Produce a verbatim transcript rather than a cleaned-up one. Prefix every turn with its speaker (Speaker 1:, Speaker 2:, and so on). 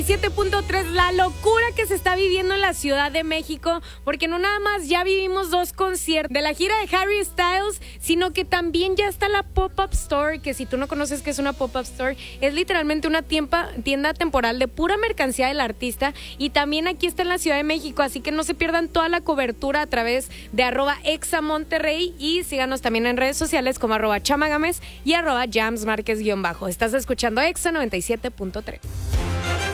Speaker 1: siete punto tres, la locura que se está viviendo en la Ciudad de México, porque no nada más ya vivimos dos conciertos de la gira de Harry Styles, sino que también ya está la Pop-Up Store, que si tú no conoces qué es una Pop-Up Store, es literalmente una tienda, tienda temporal de pura mercancía del artista, y también aquí está en la Ciudad de México, así que no se pierdan toda la cobertura a través de arroba Exa Monterrey, y síganos también en redes sociales como arroba Chamagames y arroba Jams Márquez guión bajo. Estás escuchando Exa noventa y siete punto tres.